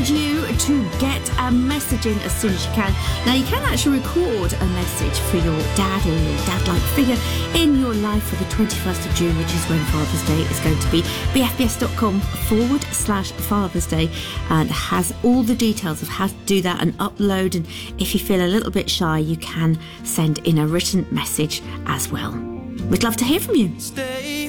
encourage you to get a message in as soon as you can. Now, you can actually record a message for your dad or your dad-like figure in your life for the 21st of June, which is when Father's Day is going to be. bfbs.com/Father's Day, and has all the details of how to do that and upload. And if you feel a little bit shy, you can send in a written message as well. We'd love to hear from you. Stay